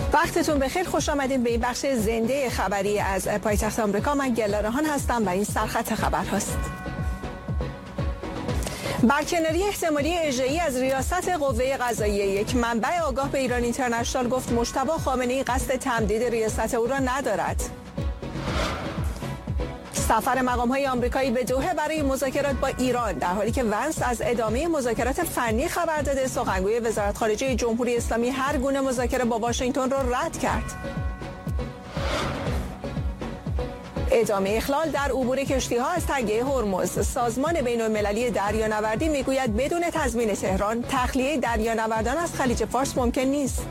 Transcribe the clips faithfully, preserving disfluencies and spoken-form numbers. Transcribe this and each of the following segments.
وقتتون بخیر، خوش آمدید به این بخش زنده خبری از پایتخت آمریکا. من گلارهان هستم و این سرخط خبر هست. برکناری احتمالی اجرایی از ریاست قوه قضاییه. یک منبع آگاه به ایران اینترنشنال گفت مجتبی خامنه‌ای قصد تمدید ریاست او را ندارد. سفر مقام‌های آمریکایی به دوحه برای مذاکرات با ایران در حالی که ونس از ادامه مذاکرات فنی خبر داده، سخنگوی وزارت خارجه جمهوری اسلامی هر گونه مذاکره با واشنگتن را رد کرد. ادامه اخلال در عبور کشتی‌ها از تنگه هرمز. سازمان بین‌المللی دریانوردی میگوید بدون تضمین تهران تخلیه دریانوردان از خلیج فارس ممکن نیست.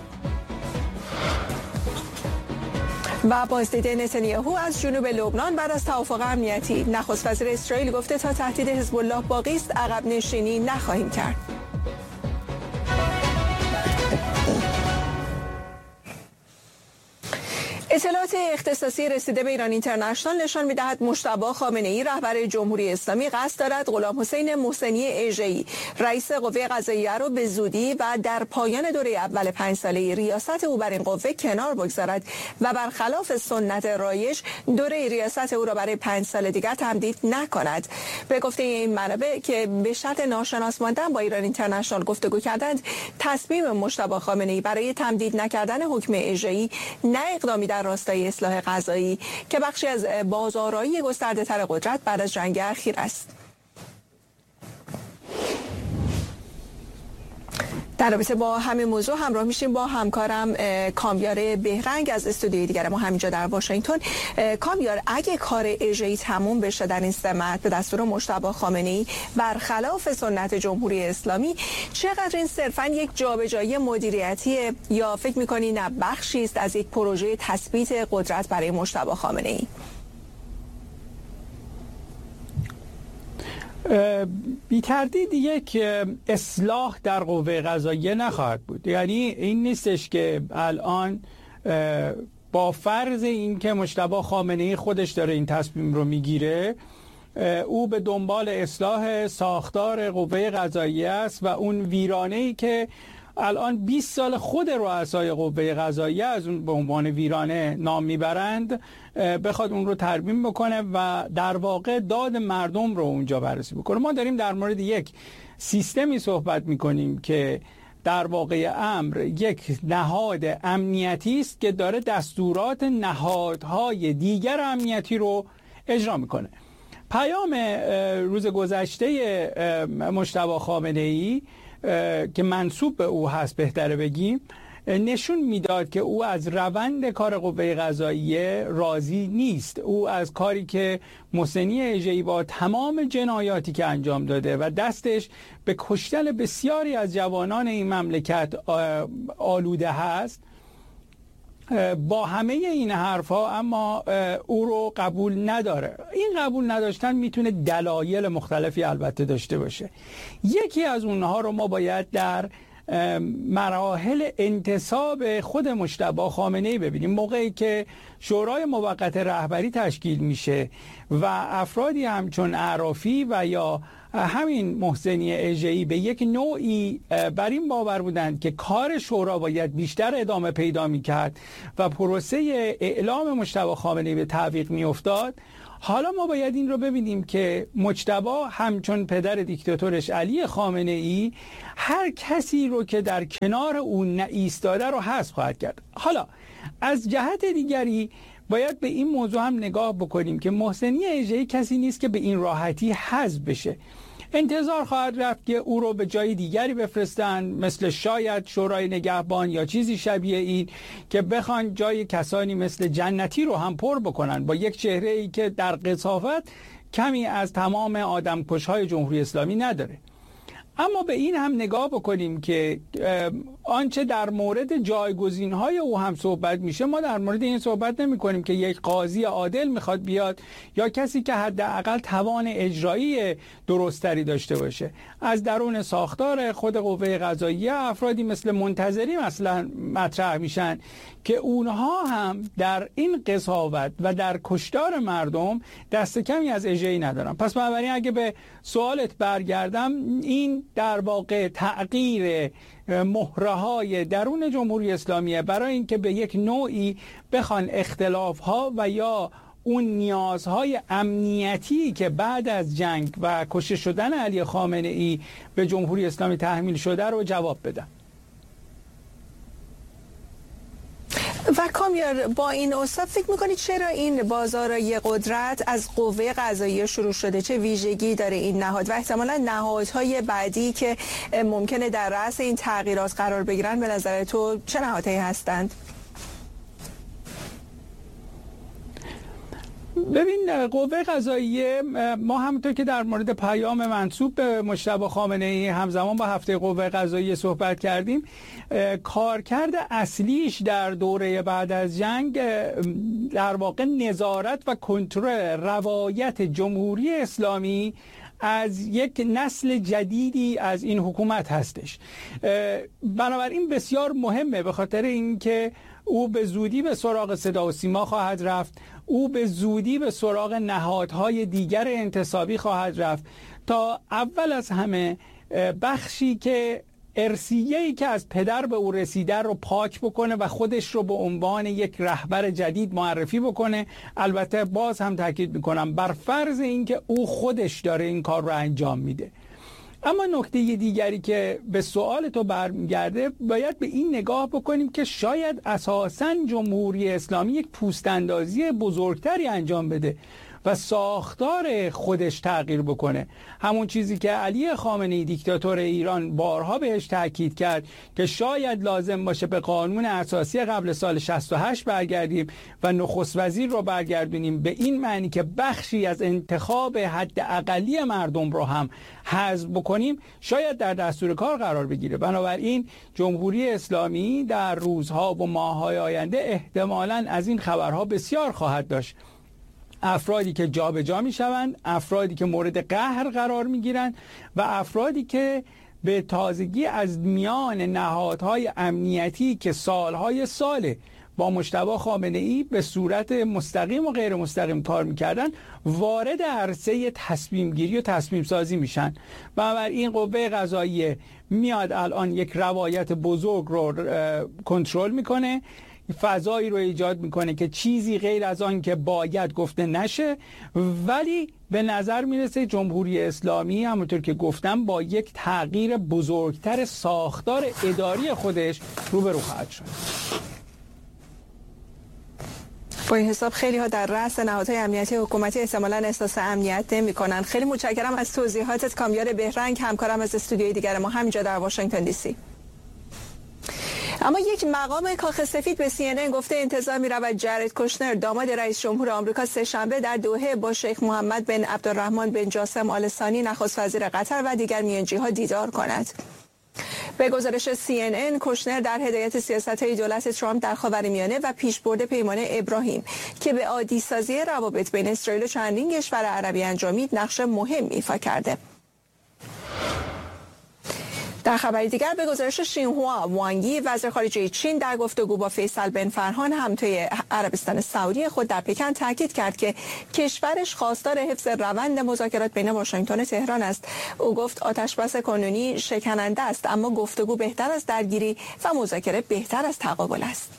و بازدید نتانیاهو از جنوب لبنان بعد از توافق امنیتی. نخست وزیر اسرائیل گفته تا تهدید حزب الله باقی است عقب نشینی نخواهیم کرد. اطلاعات اختصاصی رسیده به ایران اینترنشنال نشان می‌دهد مجتبی خامنه‌ای رهبر جمهوری اسلامی قصد دارد غلام حسین محسنی اژه‌ای رئیس قوه قضاییه را به زودی و در پایان دوره اول پنج ساله ریاست او بر این قوه کنار بگذارد و برخلاف سنت رایج دوره ریاست او را برای پنج سال دیگر تمدید نکند. به گفته این منابع که به شرط ناشناس ماندن با ایران اینترنشنال گفتگو کردند، تصمیم مجتبی خامنه‌ای برای تمدید نکردن حکم اژه‌ای نه اقدامی در راستای اصلاح قضایی که بخشی از بازآرایی گسترده‌تر قدرت بعد از جنگ اخیر است. در رابطه با همین موضوع همراه میشیم با همکارم کامیار بهرنگ از استودیوی دیگر ما همینجا در واشنگتن. کامیار، اگه کار اژه‌ای تموم بشه در این سمت به دستور مجتبی خامنه‌ای برخلاف سنت جمهوری اسلامی، چقدر این صرفاً یک جابجایی مدیریتیه یا فکر می‌کنی نه بخشی است از یک پروژه تثبیت قدرت برای مجتبی خامنه‌ای؟ بی تردید یک اصلاح در قوه قضاییه نخواهد بود. یعنی این نیستش که الان با فرض این که مجتبی خامنه‌ای خودش داره این تصمیم رو میگیره، او به دنبال اصلاح ساختار قوه قضاییه است و اون ویرانه‌ای که الان بیست سال خود رؤسای قوه قضاییه از اون به عنوان ویرانه نام میبرند بخواد اون رو ترمیم بکنه و در واقع داد مردم رو اونجا بررسی بکنه. ما داریم در مورد یک سیستمی صحبت میکنیم که در واقع امر یک نهاد امنیتی است که داره دستورات نهادهای دیگر امنیتی رو اجرا میکنه. پیام روز گذشته مجتبی خامنه‌ای که منسوب به او هست بهتره بگیم، نشون میداد که او از روند کار قوه قضاییه راضی نیست. او از کاری که محسنی اژه‌ای با تمام جنایاتی که انجام داده و دستش به کشتن بسیاری از جوانان این مملکت آلوده هست، با همه این حرفها اما او رو قبول نداره. این قبول نداشتن میتونه دلایل مختلفی البته داشته باشه. یکی از اونها رو ما باید در مراحل انتصاب خود مجتبی خامنه‌ای ببینیم. موقعی که شورای موقت رهبری تشکیل میشه و افرادی همچون عرافی و یا همین محسنی اژه‌ای به یک نوعی بر این باور بودند که کار شورا باید بیشتر ادامه پیدا میکرد و پروسه اعلام مجتبی خامنه‌ای به تعویق میافتاد، حالا ما باید این رو ببینیم که مجتبی همچون پدر دیکتاتورش علی خامنه‌ای هر کسی رو که در کنار اون ایستاده رو حذف خواهد کرد. حالا از جهت دیگری باید به این موضوع هم نگاه بکنیم که محسنی اژه‌ای کسی نیست که به این راحتی حذف بشه. انتظار خواهد رفت که او رو به جای دیگری بفرستن، مثل شاید شورای نگهبان یا چیزی شبیه این، که بخوان جای کسانی مثل جنتی رو هم پر بکنن با یک چهره ای که در قساوت کمی از تمام آدمکش‌های جمهوری اسلامی نداره. اما به این هم نگاه بکنیم که آنچه در مورد جایگزین‌های او هم صحبت میشه، ما در مورد این صحبت نمی کنیم که یک قاضی عادل میخواد بیاد یا کسی که حداقل توان اجرایی درستری داشته باشه. از درون ساختار خود قوه قضاییه افرادی مثل منتظری مثلا مطرح میشن که اونها هم در این قساوت و در کشتار مردم دست کمی از اژه‌ای ندارن. پس بنابراین اگه به سوالت برگردم، این در واقع تغییر مهره‌های درون جمهوری اسلامی برای اینکه به یک نوعی بخوان اختلاف‌ها و یا اون نیازهای امنیتی که بعد از جنگ و کشته شدن علی خامنه ای به جمهوری اسلامی تحمیل شده رو جواب بدن. و کامیار، با این اوصاف فکر میکنید چرا این بازارای قدرت از قوه قضاییه شروع شده؟ چه ویژگی داره این نهاد و احتمالا نهادهای بعدی که ممکنه در رأس این تغییرات قرار بگیرن به نظر تو چه نهادهایی هستند؟ ببین، قوه قضاییه، ما همونطور که در مورد پیام منسوب به مجتبی خامنه ای همزمان با هفته قوه قضاییه صحبت کردیم، کارکرد اصلیش در دوره بعد از جنگ در واقع نظارت و کنترل روایت جمهوری اسلامی از یک نسل جدیدی از این حکومت هستش. بنابراین بسیار مهمه، به خاطر اینکه او به زودی به سراغ صدا و سیما خواهد رفت، او به زودی به سراغ نهادهای دیگر انتصابی خواهد رفت تا اول از همه بخشی که ارثیه‌ای که از پدر به او رسیده رو پاک بکنه و خودش رو به عنوان یک رهبر جدید معرفی بکنه. البته باز هم تاکید میکنم بر فرض اینکه او خودش داره این کار رو انجام میده. اما نکته دیگری که به سوال تو برمیگرده، باید به این نگاه بکنیم که شاید اساساً جمهوری اسلامی یک پوست‌اندازی بزرگتری انجام بده و ساختار خودش تغییر بکنه. همون چیزی که علی خامنه ای دیکتاتور ایران بارها بهش تاکید کرد که شاید لازم باشه به قانون اساسی قبل سال شصت و هشت برگردیم و نخست وزیر رو برگردونیم، به این معنی که بخشی از انتخاب حد اقلی مردم رو هم حذف بکنیم، شاید در دستور کار قرار بگیره. بنابراین جمهوری اسلامی در روزها و ماه‌های آینده احتمالاً از این خبرها بسیار خواهد داشت. افرادی که جابجا میشوند، افرادی که مورد قهر قرار میگیرند و افرادی که به تازگی از میان نهادهای امنیتی که سالهای ساله با مجتبی خامنه ای به صورت مستقیم و غیر مستقیم کار میکردن وارد عرصه تصمیم گیری و تصمیم سازی میشن. بنابراین قوه قضاییه میاد الان یک روایت بزرگ رو کنترل میکنه، فضایی رو ایجاد میکنه که چیزی غیر از آن که باید گفته نشه، ولی به نظر میرسه جمهوری اسلامی همونطور که گفتم با یک تغییر بزرگتر ساختار اداری خودش روبرو خواهد شد. با این حساب خیلی ها در رأس نهادهای امنیتی حکومتی احتمالاً احساس امنیت نمی‌کنن. خیلی متشکرم از توضیحاتت کامیار بهرنگ، همکارم از استودیوی دیگر ما همینجا در واشنگتن دی سی. اما یک مقام کاخ سفید به سی ان ان گفته انتظار می‌رود جارد کوشنر داماد رئیس جمهور آمریکا سه‌شنبه در دوحه با شیخ محمد بن عبدالرحمن بن جاسم آل ثانی نخست وزیر قطر و دیگر میانجی‌ها دیدار کند. به گزارش سی ان ان، کوشنر در هدایت سیاست‌های دولت ترامپ در خاورمیانه و پیشبرد پیمان ابراهیم که به عادی‌سازی روابط بین اسرائیل و چندین کشور عربی انجامید نقش مهم ایفا کرده. در خبری دیگر به گزارش شینهوا، وانگی وزیر خارجه چین در گفتگو با فیصل بن فرهان همتای عربستان سعودی خود در پکن تاکید کرد که کشورش خواستار حفظ روند مذاکرات بین واشنگتن و تهران است. او گفت آتشبس کنونی شکننده است، اما گفتگو بهتر از درگیری و مذاکره بهتر از تقابل است.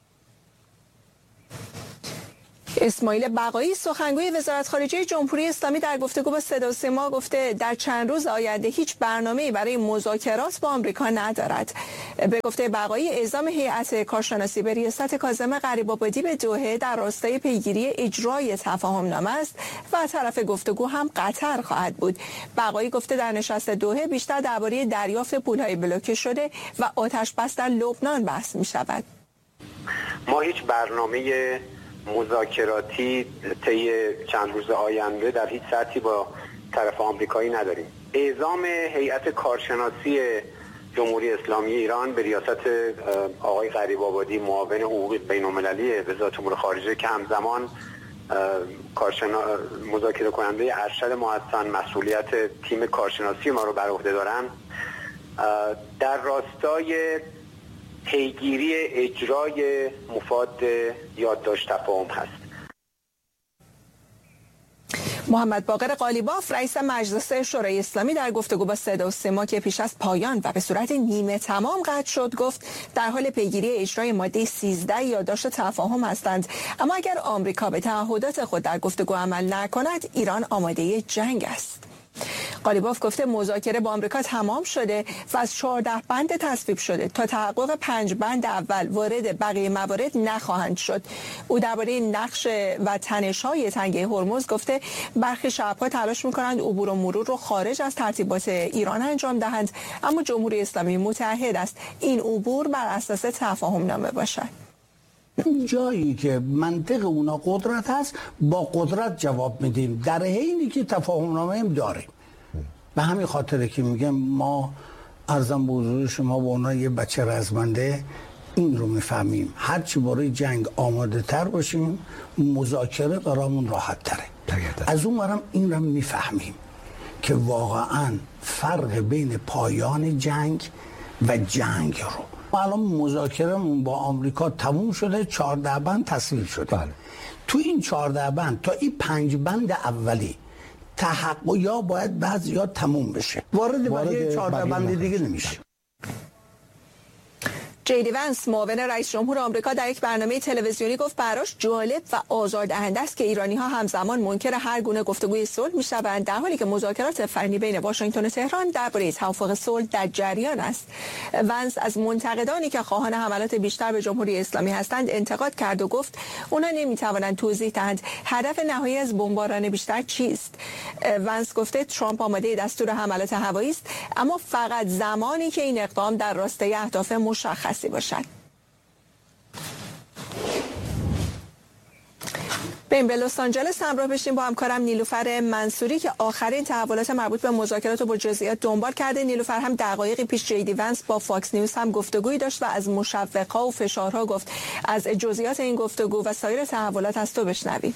اسماعیل بقایی سخنگوی وزارت خارجه جمهوری اسلامی در گفتگو با صدا و سیما گفته در چند روز آینده هیچ برنامه‌ای برای مذاکرات با آمریکا ندارد. به گفته بقایی، اعزام هیئت کارشناسی به ریاست کاظم غریب‌آبادی به دوحه در راستای پیگیری اجرای تفاهم‌نامه است و طرف گفتگو هم قطر خواهد بود. بقایی گفته در نشست دوحه بیشتر درباره دریافت پول‌های بلوکه شده و آتش‌بس در لبنان بحث می‌شود. ما هیچ برنامه مذاکراتی طی چند روز آینده در هیچ سطحی با طرف آمریکایی نداریم. اعزام هیئت کارشناسی جمهوری اسلامی ایران به ریاست آقای غریب‌آبادی معاون حقوق بین‌المللی وزارت امور خارجه که همزمان کارشنا... مذاکره کننده ارشد محسن مسئولیت تیم کارشناسی ما رو بر عهده دارن، در راستای پیگیری اجرای مفاد یادداشت تفاهم هست. محمد باقر قالیباف رئیس مجلس شورای اسلامی در گفتگو با صدا و سیما که پیش از پایان و به صورت نیمه تمام قطع شد گفت در حال پیگیری اجرای ماده سیزده یادداشت تفاهم هستند، اما اگر آمریکا به تعهدات خود در گفتگو عمل نکند ایران آماده جنگ است. قالیباف گفته مذاکره با آمریکا تمام شده و از چهارده بند تصویب شده تا تحقق پنج بند اول وارد بقیه موارد نخواهند شد. او درباره نقش و تنش‌های تنگه هرمز گفته برخی شعب‌ها تلاش می‌کنند عبور و مرور رو خارج از ترتیبات ایران انجام دهند، اما جمهوری اسلامی متحد است این عبور بر اساس تفاهم نامه باشد. جایی که منطق اونا قدرت هست با قدرت جواب میدیم، در حینی که تفاهم نامه هم داریم. به همین خاطره که میگم ما عرضم به حضور شما با اونا یه بچه رزمنده این رو میفهمیم، هرچی برای جنگ آماده تر باشیم مذاکره برامون راحت تره. از اون ورم این رو میفهمیم که واقعا فرق بین پایان جنگ و جنگ رو ما الان مذاکرهمون با آمریکا تموم شده، چهارده بند تصویب شده. بله. تو این چهارده بند تا این پنج بند اولی تحقق یا باید بعضی یا تموم بشه، وارد بقیه چهارده بند دیگه نمیشه. جی دی ونس معاون رئیس جمهور آمریکا در یک برنامه تلویزیونی گفت براش جالب و آزاردهنده است که ایرانی‌ها همزمان منکر هر گونه گفتگوی صلح می‌شوند در حالی که مذاکرات فنی بین واشنگتن و تهران درباره توافق صلح در جریان است. ونس از منتقدانی که خواهان حملات بیشتر به جمهوری اسلامی هستند انتقاد کرد و گفت اونا نمی‌توانند توضیح دهند هدف نهایی از بمباران بیشتر چیست. ونس گفته ترامپ آماده دستور حملات هوایی است، اما فقط زمانی که این اقدام در راستای اهداف مشخص باشد. بریم به لس آنجلس همراه بشیم با همکارم نیلوفر منصوری که آخرین تحولات مربوط به مذاکرات رو با جزئیات دنبال کرده. نیلوفر هم دقایقی پیش جی دی ونس با فاکس نیوز هم گفتگویی داشت و از مشوق‌ها و فشارها گفت. از جزئیات این گفتگو و سایر تحولات از تو بشنویم.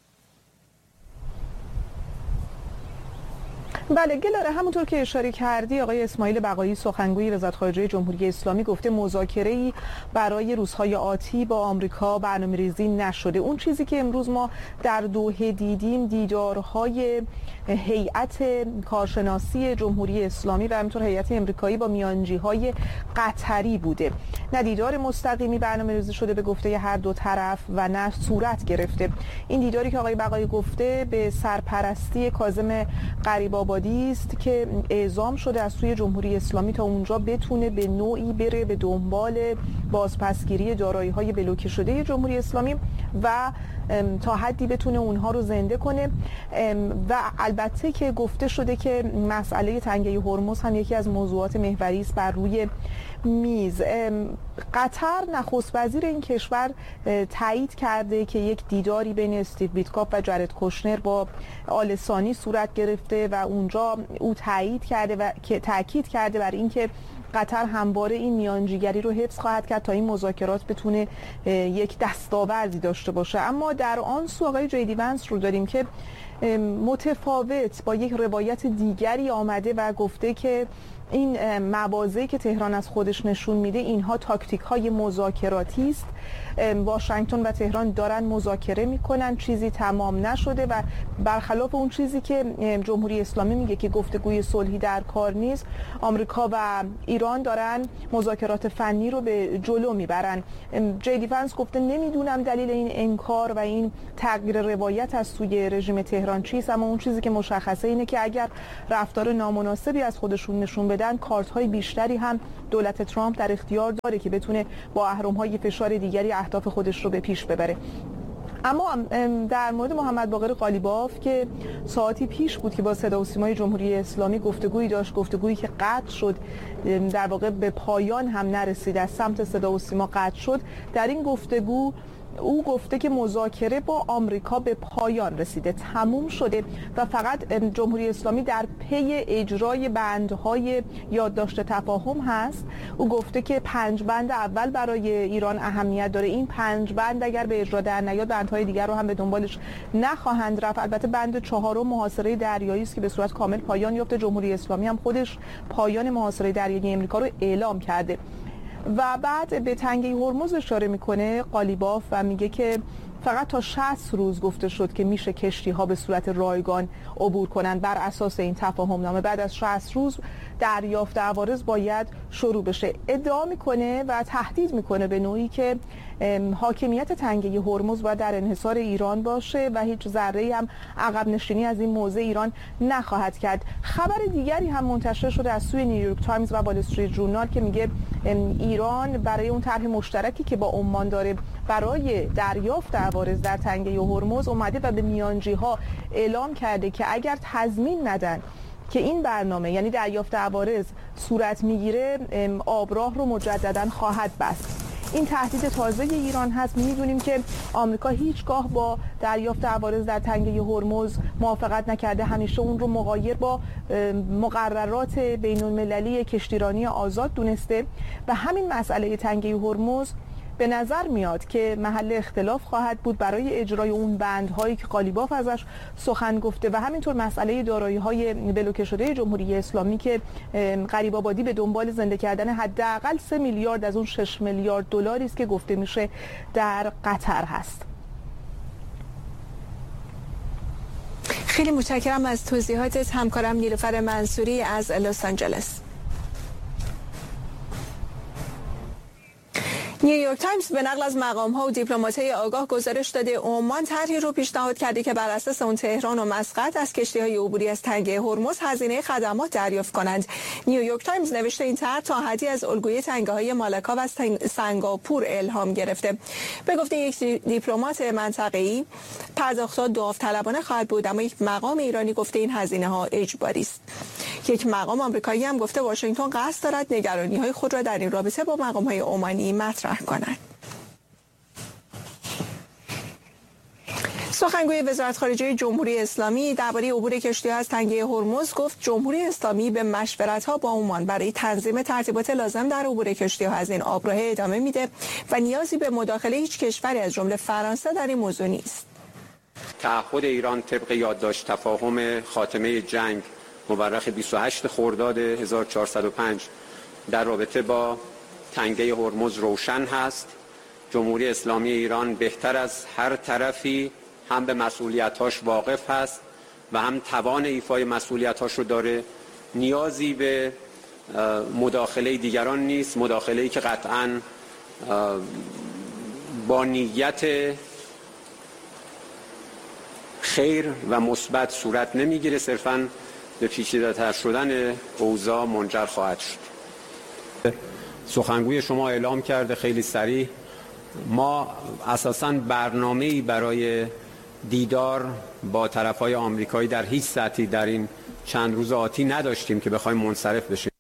بله گلاره، همونطور که اشاره کردی آقای اسماعیل بقایی سخنگوی وزارت خارجه جمهوری اسلامی گفته مذاکره‌ای برای روزهای آتی با آمریکا برنامه‌ریزی نشده. اون چیزی که امروز ما در دوحه دیدیم دیدارهای هیئت کارشناسی جمهوری اسلامی و همینطور هیئت امریکایی با میانجی‌های قطری بوده. نه دیدار مستقیمی برنامه‌ریزی شده به گفته هر دو طرف و نه صورت گرفته. این دیداری که آقای بقایی گفته به سرپرستی کاظم غریب‌آبادی است که اعزام شده از سوی جمهوری اسلامی تا اونجا بتونه به نوعی بره به دنبال بازپسگیری دارایی‌های بلوکه شده جمهوری اسلامی و تا حدی بتونه اونها رو زنده کنه. و البته که گفته شده که مسئله تنگه هرمز هم یکی از موضوعات محوری است بر روی میز. قطر نخست وزیر این کشور تایید کرده که یک دیداری بین استیو بیتکاپ و جرد کوشنر با آل ثانی صورت گرفته و اونجا او تایید کرده و که تاکید کرده بر اینکه قطر همواره این میانجیگری رو حفظ خواهد کرد تا این مذاکرات بتونه یک دستاوردی داشته باشه. اما در آن سو آقای جی دی ونس رو داریم که متفاوت با یک روایت دیگری آمده و گفته که این مواضعی که تهران از خودش نشون میده اینها تاکتیک های مذاکراتی است. واشنگتن و تهران دارن مذاکره میکنن، چیزی تمام نشده و برخلاف اون چیزی که جمهوری اسلامی میگه که گفتگوی صلحی در کار نیست، آمریکا و ایران دارن مذاکرات فنی رو به جلو میبرن. جی دی ونس گفته نمیدونم دلیل این انکار و این تغییر روایت از سوی رژیم تهران چیست، اما اون چیزی که مشخصه اینه که اگر رفتار نامناسبی از خودشون نشون بدن کارت های بیشتری هم دولت ترامپ در اختیار داره که بتونه با اهرم های فشار دیگری اهداف خودش رو به پیش ببره. اما در مورد محمد باقر قالیباف که ساعتی پیش بود که با صدا و سیمای جمهوری اسلامی گفتگویی داشت، گفتگویی که قطع شد، در واقع به پایان هم نرسید، از سمت صدا و سیما قطع شد. در این گفتگو او گفته که مذاکره با آمریکا به پایان رسیده، تموم شده و فقط جمهوری اسلامی در پی اجرای بندهای یادداشت تفاهم هست. او گفته که پنج بند اول برای ایران اهمیت داره، این پنج بند اگر به اجرا در نیاد بندهای دیگر رو هم به دنبالش نخواهند رفت. البته بند چهارم محاصره دریایی است که به صورت کامل پایان یافته. جمهوری اسلامی هم خودش پایان محاصره دریایی امریکا رو اعلام کرده. و بعد به تنگه هرمز اشاره میکنه قالیباف و میگه که فقط تا شصت روز گفته شد که میشه کشتی ها به صورت رایگان عبور کنند. بر اساس این تفاهم نامه بعد از شصت روز دریافت عوارض باید شروع بشه. ادعا میکنه و تهدید میکنه به نوعی که حاکمیت تنگه هرمز باید در انحصار ایران باشه و هیچ ذره هم عقب نشینی از این موضع ایران نخواهد کرد. خبر دیگری هم منتشر شده از سوی نیویورک تایمز و وال استریت ژورنال که میگه ایران برای اون طرح مشترکی که با عمان داره برای دریافت عوارض در تنگه هرمز اومده و به میانجی ها اعلام کرده که اگر تضمین ندن که این برنامه یعنی دریافت عوارض صورت میگیره آبراه رو مجددا خواهد بست. این تهدید تازه ایران هست. میدونیم که آمریکا هیچگاه با دریافت عوارض در تنگه هرمز موافقت نکرده، همیشه اون رو مغایر با مقررات بین المللی کشتیرانی آزاد دونسته و همین مسئله تنگه هرمز به نظر میاد که محل اختلاف خواهد بود برای اجرای اون بندهایی که قالیباف ازش سخن گفته و همینطور مسئله دارایی‌های بلوکه شده جمهوری اسلامی که غریب‌آبادی به دنبال زنده کردن حداقل سه میلیارد از اون شش میلیارد دلاری است که گفته میشه در قطر هست. خیلی متشکرم از توضیحاتت همکارم نیلوفر منصوری از لس آنجلس. نیویورک تایمز به نقل از مقام‌ها و دیپلمات‌های آگاه گزارش داده عمان طرحی رو پیشنهاد کرده که بر اساس اون تهران و مسقط از کشتی‌های عبوری از تنگه هرمز هزینه خدمات دریافت کنند. نیویورک تایمز نوشته این طرح تا حدی از الگوی تنگه‌های مالاکا و سنگاپور الهام گرفته. به گفته یک دیپلمات منطقه‌ای پرداخت‌ها داوطلبانه خواهد بود، اما یک مقام ایرانی گفته این هزینه‌ها اجباری است. یک مقام آمریکایی هم گفته واشنگتن قصد دارد نگرانی‌های خود را در این رابطه با مقام‌های عمانی مطرح کند. سخنگوی وزارت خارجه جمهوری اسلامی درباره عبور کشتی‌ها از تنگه هرمز گفت جمهوری اسلامی به مشورت‌ها با عمان برای تنظیم ترتیبات لازم در عبور کشتی‌ها از این آبراه ادامه میده و نیازی به مداخله هیچ کشوری از جمله فرانسه در این موضوع نیست. تعهد ایران طبق یادداشت تفاهم خاتمه جنگ مورخ بیست و هشتم خرداد هزار و چهارصد و پنج در رابطه با تنگه هرمز روشن هست. جمهوری اسلامی ایران بهتر از هر طرفی هم به مسئولیت‌هاش واقف هست و هم توان ایفای مسئولیت‌هاش رو داره. نیازی به مداخله دیگران نیست، مداخله‌ای که قطعاً با نیت خیر و مثبت صورت نمیگیره، صرفاً به پیچیده‌تر شدن اوضاع منجر خواهد شد. سخنگوی شما اعلام کرده خیلی سریع ما اساساً برنامه‌ای برای دیدار با طرف‌های آمریکایی در هیچ سطحی در این چند روز آتی نداشتیم که بخوایم منصرف بشیم.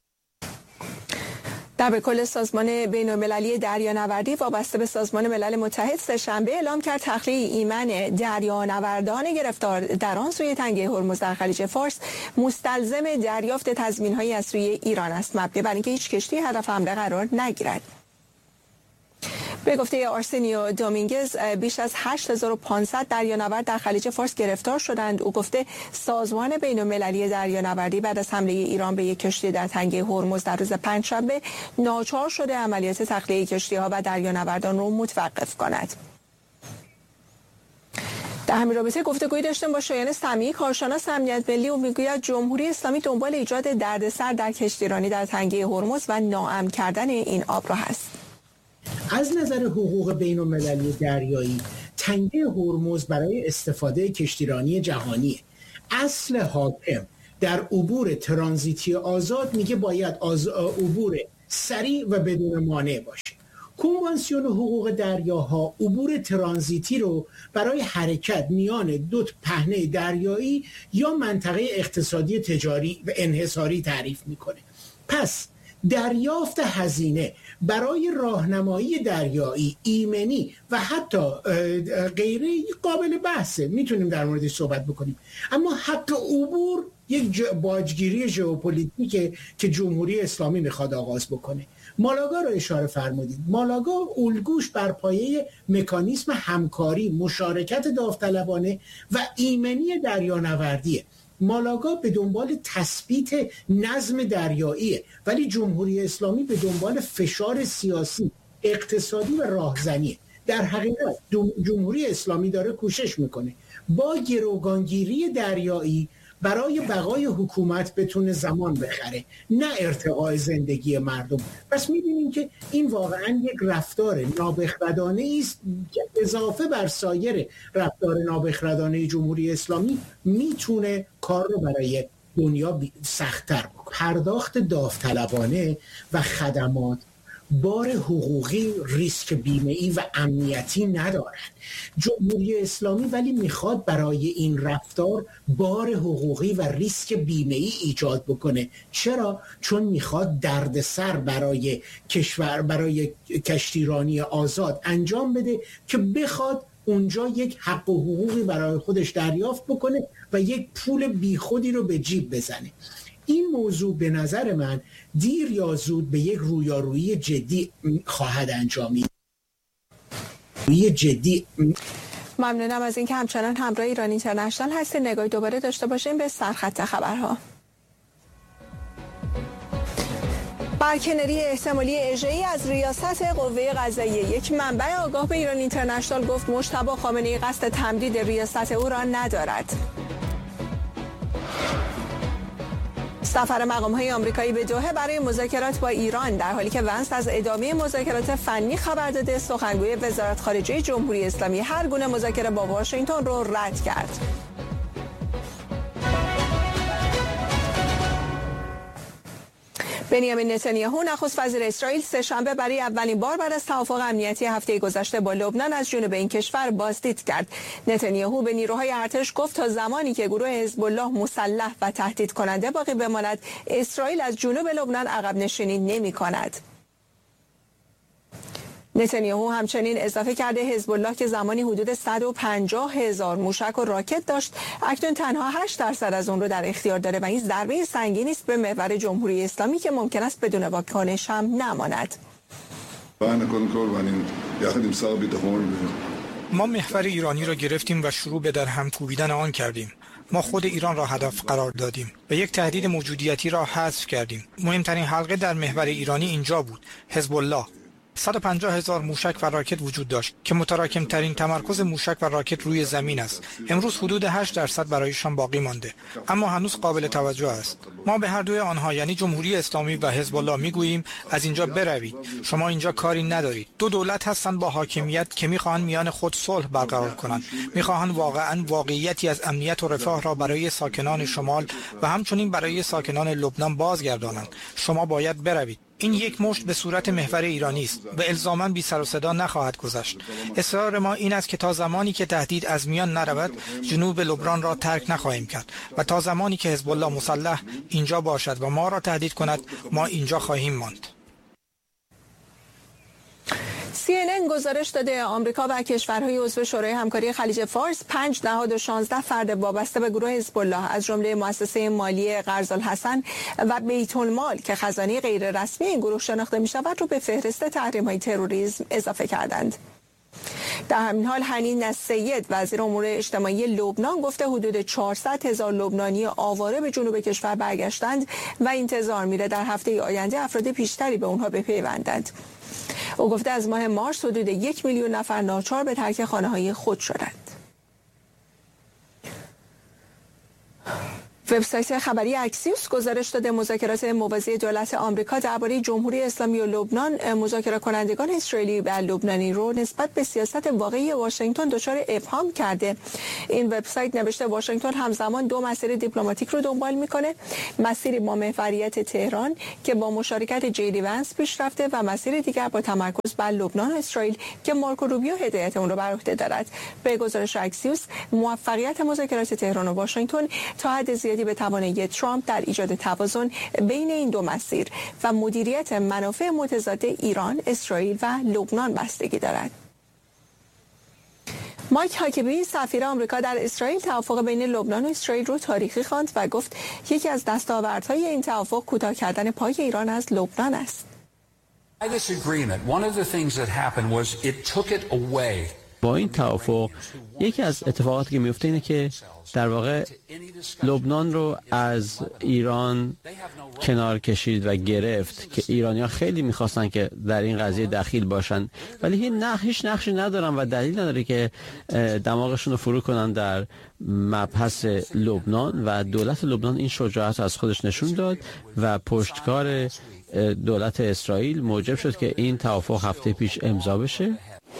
در کل سازمان بین‌المللی دریانوردی وابسته به سازمان ملل متحد سه‌شنبه اعلام کرد تخلیه ایمن دریانوردان گرفتار در آن سوی تنگه هرمز در خلیج فارس مستلزم دریافت تضمین‌هایی از سوی ایران است، مبنی بر اینکه هیچ کشتی هدف حمله قرار نگیرد. به گفته آرسنیو دومینگز بیش از هشت هزار و پانصد دریانورد در خلیج فارس گرفتار شدند. او گفته سازمان بین‌المللی دریانوردی بعد از حمله ایران به یک کشتی در تنگه هرمز در روز پنجشنبه ناچار شده عملیات تخلیه کشتی‌ها و دریانوردان را متوقف کند. در همین رابطه گفتگویی داشتیم با شایان سمیعی کارشناس امنیت ملی و میگوید جمهوری اسلامی دنبال ایجاد دردسر در کشتیرانی در تنگه هرمز و ناامن کردن این آبراه است. از نظر حقوق بین‌المللی دریایی تنگه هرمز برای استفاده کشتیرانی جهانی اصل حاکم در عبور ترانزیتی آزاد میگه باید آز... عبور سریع و بدون مانع باشه. کنوانسیون حقوق دریاها عبور ترانزیتی رو برای حرکت میان دو پهنه دریایی یا منطقه اقتصادی تجاری و انحصاری تعریف میکنه. پس دریافت هزینه برای راهنمایی دریایی، ایمنی و حتی غیره قابل بحثه، میتونیم در موردش صحبت بکنیم، اما حق عبور یک باجگیری ژئوپلیتیکه که جمهوری اسلامی میخواد آغاز بکنه. مالاگا رو اشاره فرمودید. مالاگا الگوش بر پایه مکانیسم همکاری، مشارکت داوطلبانه و ایمنی دریانوردیه. مالاگا به دنبال تثبیت نظم دریاییه، ولی جمهوری اسلامی به دنبال فشار سیاسی، اقتصادی و راهزنیه. در حقیقت جمهوری اسلامی داره کوشش میکنه با گروگانگیری دریایی برای بقای حکومت بتونه زمان بخره، نه ارتقاء زندگی مردم. پس می‌بینیم که این واقعا یک رفتار نابخردانه است که اضافه بر سایر رفتار نابخردانه جمهوری اسلامی میتونه کار رو برای دنیا سخت‌تر بکنه. پرداخت داوطلبانه و خدمات بار حقوقی، ریسک بیمه‌ای و امنیتی ندارد. جمهوری اسلامی ولی میخواد برای این رفتار بار حقوقی و ریسک بیمه‌ای ایجاد بکنه. چرا؟ چون میخواد دردسر برای کشور، برای کشتیرانی آزاد انجام بده که بخواد اونجا یک حق و حقوقی برای خودش دریافت بکنه و یک پول بیخودی رو به جیب بزنه. این موضوع به نظر من دیر یا زود به یک رویارویی جدی خواهد انجامید. روی جدی. ممنونم از اینکه همچنان همراه ایران اینترنشنال هستید. نگاهی دوباره داشته باشیم به سرخط خبرها. برکناری احتمالی اژه‌ای از ریاست قوه قضاییه. یک منبع آگاه به ایران اینترنشنال گفت مجتبی خامنه‌ای قصد تمدید ریاست او را ندارد. سفر مقام‌های آمریکایی به دوحه برای مذاکرات با ایران در حالی که ونس از ادامه مذاکرات فنی خبر داده، سخنگوی وزارت خارجه جمهوری اسلامی هر گونه مذاکره با واشنگتن را رد کرد. بنیامین نتانیاهو نخست وزیر اسرائیل سه‌شنبه برای اولین بار بعد از توافق امنیتی هفته گذشته با لبنان از جنوب این کشور بازدید کرد. نتانیاهو به نیروهای ارتش گفت تا زمانی که گروه حزب الله مسلح و تهدید کننده باقی بماند، اسرائیل از جنوب لبنان عقب نشینی نمی‌کند. نتانیاهو همچنین اضافه کرده حزب الله که زمانی حدود صد و پنجاه هزار موشک و راکت داشت، اکنون تنها هشت درصد از اون رو در اختیار داره و این ضربه سنگینی است به محور جمهوری اسلامی که ممکن است بدون واکنش هم نماند. ما محور ایرانی را گرفتیم و شروع به در هم کوبیدن آن کردیم. ما خود ایران را هدف قرار دادیم و یک تهدید موجودیتی را حذف کردیم. مهمترین حلقه در محور ایرانی اینجا بود، حزب الله. صد و پنجاه هزار موشک و راکت وجود داشت که متراکم ترین تمرکز موشک و راکت روی زمین است. امروز حدود هشت درصد برایشان باقی مانده، اما هنوز قابل توجه است. ما به هر دوی آنها یعنی جمهوری اسلامی و حزب الله میگوییم از اینجا بروید. شما اینجا کاری ندارید. دو دولت هستند با حاکمیت که میخواهند میان خود صلح برقرار کنند. میخواهند واقعا واقعیتی از امنیت و رفاه را برای ساکنان شمال و همچنین برای ساکنان لبنان بازگردانند. شما باید بروید. این یک مشت به صورت محور ایرانی است و الزاماً بی سر و صدا نخواهد گذشت. اصرار ما این است که تا زمانی که تهدید از میان نرود، جنوب لبنان را ترک نخواهیم کرد و تا زمانی که حزب الله مسلح اینجا باشد و ما را تهدید کند، ما اینجا خواهیم ماند. سی ان ان گزارش داده آمریکا و کشورهای عضو شورای همکاری خلیج فارس پنج نهاد و شانزده فرد وابسته به گروه حزب الله از جمله مؤسسه مالی قرض الحسن و بیت المال که خزانه غیر رسمی این گروه شناخته می شود رو به فهرست تحریم‌های تروریسم اضافه کردند. در همین حال حنین السید وزیر امور اجتماعی لبنان گفته حدود چهارصد هزار لبنانی آواره به جنوب کشور برگشتند و انتظار میره در هفته آینده افراد بیشتری به اونها بپیوندند. او گفته از ماه مارس حدود یک میلیون نفر ناچار به ترک خانه‌های خود شدند. وبسایت خبری اکسیوس گزارش داده مذاکرات موازی دولت آمریکا درباره جمهوری اسلامی و لبنان مذاکره کنندگان اسرائیلی و لبنانی رو نسبت به سیاست واقعی واشنگتن دچار ابهام کرده. این وبسایت نوشته واشنگتن همزمان دو مسیر دیپلماتیک رو دنبال میکنه، مسیری با محوریت تهران که با مشارکت جی دی ونس پیش رفته و مسیر دیگر با تمرکز بر لبنان و اسرائیل که مارکو روبیو هدایت اون رو بر عهده دارد. به گزارش اکسیوس موفقیت مذاکرات تهران و واشنگتن تا حد زیادی به توانایی ترامپ در ایجاد توازن بین این دو مسیر و مدیریت منافع متضاد ایران، اسرائیل و لبنان بستگی دارد. مایک هاکبی سفیر آمریکا در اسرائیل توافق بین لبنان و اسرائیل رو تاریخی خواند و گفت یکی از دستاوردهای این توافق کوتاه کردن پای ایران از لبنان است. By this agreement, one of the things that happened was it took it away با این توافق یکی از اتفاقاتی که میفته اینه که در واقع لبنان رو از ایران کنار کشید و گرفت که ایرانی‌ها خیلی می‌خواستن که در این قضیه دخیل باشن، ولی هیچ نقش هیچ نقشی ندارن و دلیل نداره که دماغشون رو فرو کنن در مبحث لبنان و دولت لبنان این شجاعت از خودش نشون داد و پشتکار دولت اسرائیل موجب شد که این توافق هفته پیش امضا بشه.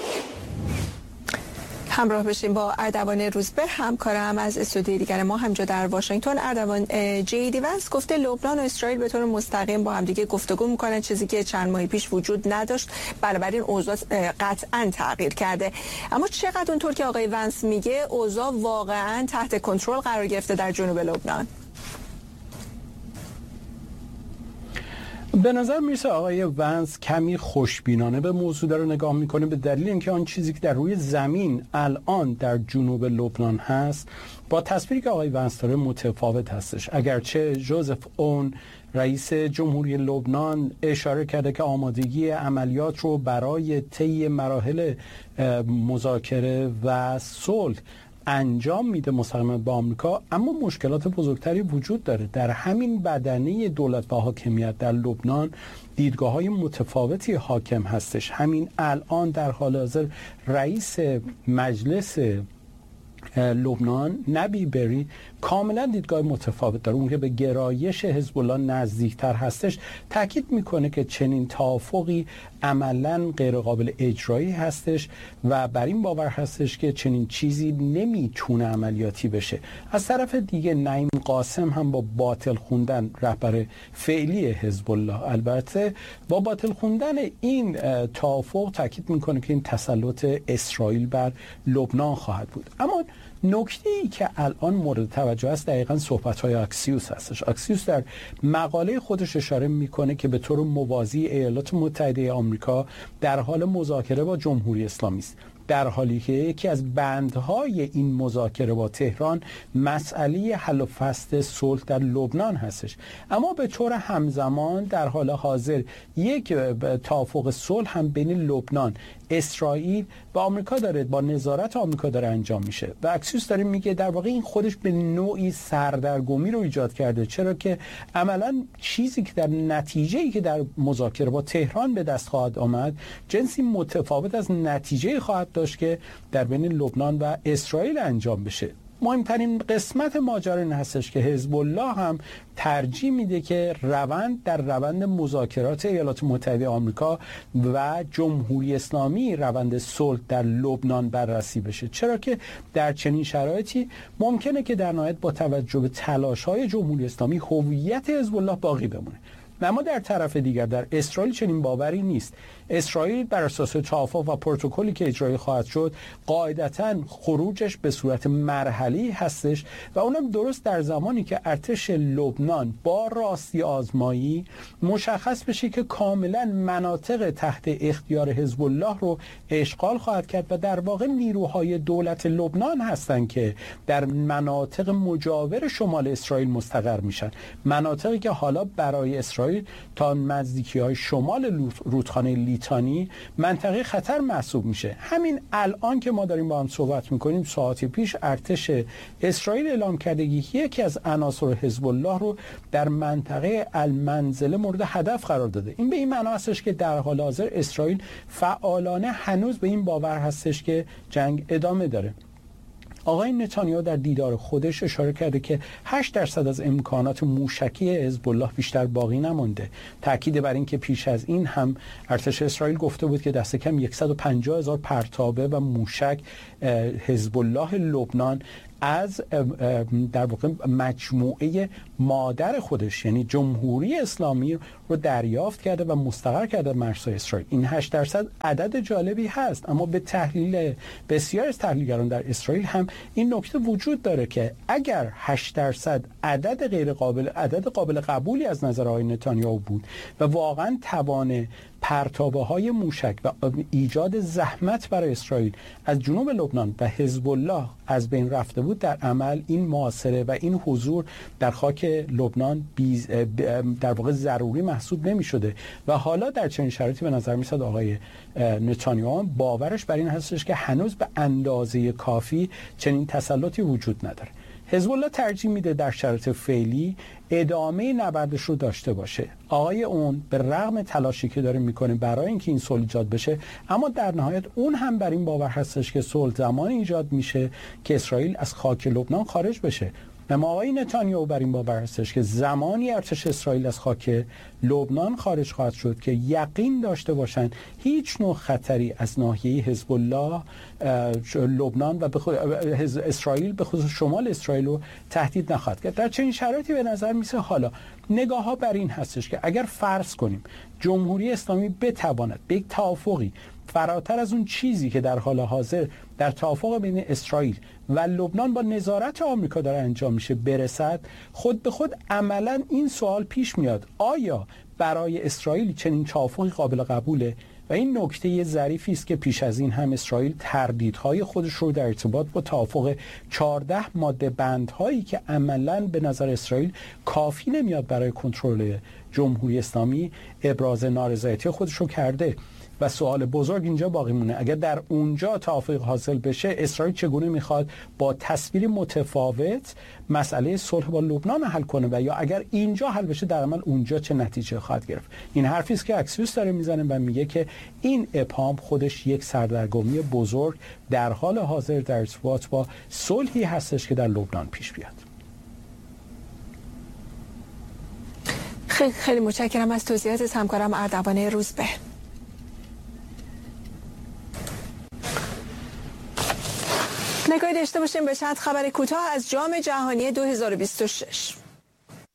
همراه بشیم با اردوان روزبه، همکارم از استودیوی دیگر ما همجا در واشنگتن. اردوان، جی دی ونس گفته لبنان و اسرائیل به طور مستقیم با همدیگه گفتگو میکنن، چیزی که چند ماه پیش وجود نداشت. بنابراین اوضاع قطعا تغییر کرده. اما چقدر اونطور که آقای ونس میگه اوضاع واقعا تحت کنترل قرار گرفته در جنوب لبنان؟ به نظر میرسه آقای ونس کمی خوشبینانه به موضوع داره نگاه میکنه، به دلیل اینکه آن چیزی که در روی زمین الان در جنوب لبنان هست با تصویری که آقای ونس داره متفاوت هستش. اگرچه جوزف اون رئیس جمهوری لبنان اشاره کرده که آمادگی عملیات رو برای طی مراحل مذاکره و صلح انجام میده مستقیما با آمریکا، اما مشکلات بزرگتری وجود داره. در همین بدنه دولت و حاکمیت در لبنان دیدگاه‌های متفاوتی حاکم هستش. همین الان در حال حاضر رئیس مجلس لبنان نبی بری کاملا دیدگاه متفاوت داره. اون که به گرایش حزب الله نزدیکتر هستش تاکید میکنه که چنین توافقی عملا غیر قابل اجرایی هستش و بر این باور هستش که چنین چیزی نمیتونه عملیاتی بشه. از طرف دیگه نعیم قاسم هم با باطل خوندن رهبر فعلی حزب الله البته با باطل خوندن این توافق تاکید میکنه که این تسلط اسرائیل بر لبنان خواهد بود. اما نکته‌ای که الان مورد توجه است دقیقاً صحبت‌های اکسیوس هستش. اکسیوس در مقاله خودش اشاره میکنه که به طور موازی ایالات متحده آمریکا در حال مذاکره با جمهوری اسلامی است، در حالی که یکی از بندهای این مذاکره با تهران مسئله حل و فصل صلح در لبنان هستش. اما به طور همزمان در حال حاضر یک توافق صلح هم بین لبنان، اسرائیل و آمریکا داره با نظارت آمریکا داره انجام میشه و اکسیوس داره میگه در واقع این خودش به نوعی سردرگمی رو ایجاد کرده، چرا که عملا چیزی که در نتیجه‌ای که در مذاکره با تهران به دست خواهد آمد جنسی متفاوت از نتیجه خواهد داشت که در بین لبنان و اسرائیل انجام بشه. مهمترین قسمت ماجرا این هستش که حزب الله هم ترجیح میده که روند در روند مذاکرات ایالات متحده آمریکا و جمهوری اسلامی روند صلح در لبنان بررسی بشه، چرا که در چنین شرایطی ممکنه که در نهایت با توجه به تلاش‌های جمهوری اسلامی هویت حزب الله باقی بمونه. اما در طرف دیگر در اسرائیل چنین باوری نیست. اسرائیل بر اساس توافق و پروتکلی که اجرایی خواهد شد قاعدتاً خروجش به صورت مرحله‌ای هستش و اونم درست در زمانی که ارتش لبنان با راستی آزمایی مشخص بشه که کاملا مناطق تحت اختیار حزب الله رو اشغال خواهد کرد و در واقع نیروهای دولت لبنان هستند که در مناطق مجاور شمال اسرائیل مستقر میشن، مناطقی که حالا برای اسرائیل تا نزدیکی‌های شمال رودخانه لیتانی منطقه خطر محسوب میشه. همین الان که ما داریم با هم صحبت میکنیم ساعتی پیش ارتش اسرائیل اعلام کرده که یکی از عناصر حزب الله رو در منطقه المنزله مورد هدف قرار داده. این به این معنی هستش که در حال حاضر اسرائیل فعالانه هنوز به این باور هستش که جنگ ادامه داره. آقای نتانیاهو در دیدار خودش اشاره کرده که هشت درصد از امکانات موشکی حزب الله بیشتر باقی نمونده. تاکید بر این که پیش از این هم ارتش اسرائیل گفته بود که دست کم صد و پنجاه هزار پرتابه و موشک حزب الله لبنان از در واقع مجموعه مادر خودش یعنی جمهوری اسلامی رو دریافت کرده و مستقر کرده مرزهای اسرائیل. این هشت درصد عدد جالبی هست، اما به تحلیل بسیار از تحلیلگران در اسرائیل هم این نکته وجود داره که اگر هشت درصد عدد غیر قابل عدد قابل قبولی از نظر آقای نتانیاهو بود و واقعا توان پرتابه های موشک و ایجاد زحمت برای اسرائیل از جنوب لبنان و حزب الله از بین رفته بود، در عمل این محاصره و این حضور در خاک لبنان در واقع ضروری محسوب نمی شده و حالا در چنین شرایطی به نظر می رسد آقای نتانیاهو باورش بر این هستش که هنوز به اندازه کافی چنین تسلطی وجود نداره. حزب الله ترجیح میده در شرایط فعلی ادامه نبردش رو داشته باشه. آقای اون به رغم تلاشی که داره میکنه برای اینکه این صلح ایجاد بشه، اما در نهایت اون هم بر این باور هستش که صلح زمان ایجاد میشه که اسرائیل از خاک لبنان خارج بشه. اما آقای نتانیاهو بر این باور هستش که زمانی ارتش اسرائیل از خاک لبنان خارج خواهد شد که یقین داشته باشن هیچ نوع خطری از ناحیه حزب الله لبنان و اسرائیل به خصوص شمال اسرائیل رو تهدید نخواهد کرد. در چنین شرایطی به نظر میسه حالا نگاه ها بر این هستش که اگر فرض کنیم جمهوری اسلامی بتواند به یک توافقی فراتر از اون چیزی که در حال حاضر در توافق بین اسرائیل و لبنان با نظارت آمریکا داره انجام میشه برسد، خود به خود عملا این سوال پیش میاد: آیا برای اسرائیل چنین توافقی قابل قبوله؟ و این نکته ظریفی است که پیش از این هم اسرائیل تردیدهای خودش رو در ارتباط با توافق چهارده ماده بندهایی که عملا به نظر اسرائیل کافی نمیاد برای کنترل جمهوری اسلامی ابراز نارضایتی خودش رو کرده. و سوال بزرگ اینجا باقی مونه: اگر در اونجا توافق حاصل بشه، اسرائیل چگونه میخواد با تصویر متفاوت مسئله صلح با لبنان حل کنه و یا اگر اینجا حل بشه در عمل اونجا چه نتیجه خواهد گرفت؟ این حرفی است که اکسیوس داره میزنه و میگه که این ابهام خودش یک سردرگمی بزرگ در حال حاضر در ارتباط با صلحی هستش که در لبنان پیش بیاد. خیلی خیلی متشکرم از توضیحات همکارم اردوان روزبه. نگاهی داشته باشیم به چند خبر کوتاه از جام جهانی دو هزار و بیست و شش.